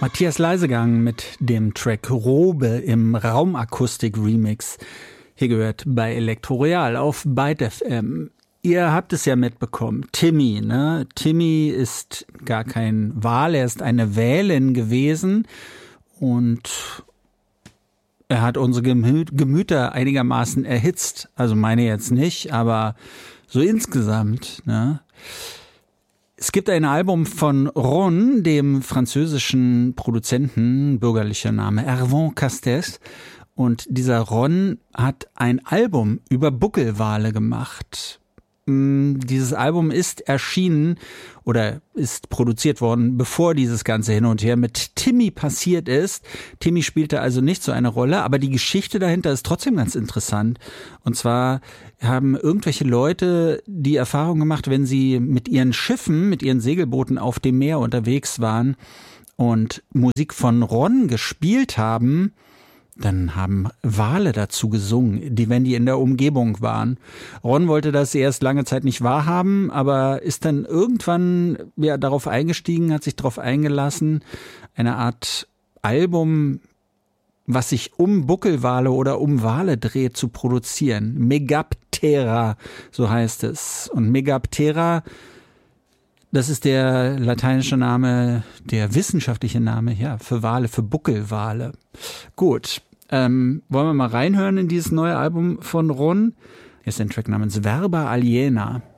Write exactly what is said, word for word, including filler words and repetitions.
Matthias Leisegang mit dem Track Robe im Raumakustik-Remix. Hier gehört bei Elektro Royal auf Byte F M. Ihr habt es ja mitbekommen, Timmy, ne? Timmy ist gar kein Wal, er ist eine Wälin gewesen und er hat unsere Gemü- Gemüter einigermaßen erhitzt. Also meine jetzt nicht, aber so insgesamt, ne? Es gibt ein Album von Ron, dem französischen Produzenten, bürgerlicher Name Hervé Castes. Und dieser Ron hat ein Album über Buckelwale gemacht. Dieses Album ist erschienen oder ist produziert worden, bevor dieses ganze Hin und Her mit Timmy passiert ist. Timmy spielte also nicht so eine Rolle, aber die Geschichte dahinter ist trotzdem ganz interessant. Und zwar haben irgendwelche Leute die Erfahrung gemacht, wenn sie mit ihren Schiffen, mit ihren Segelbooten auf dem Meer unterwegs waren und Musik von Ron gespielt haben, dann haben Wale dazu gesungen, die, wenn die in der Umgebung waren. Ron wollte das erst lange Zeit nicht wahrhaben, aber ist dann irgendwann ja, darauf eingestiegen, hat sich darauf eingelassen, eine Art Album, was sich um Buckelwale oder um Wale dreht, zu produzieren. Megaptera, so heißt es. Und Megaptera, das ist der lateinische Name, der wissenschaftliche Name, ja, für Wale, für Buckelwale. Gut, ähm, wollen wir mal reinhören in dieses neue Album von Ron? Hier ist ein Track namens Verba Aliena.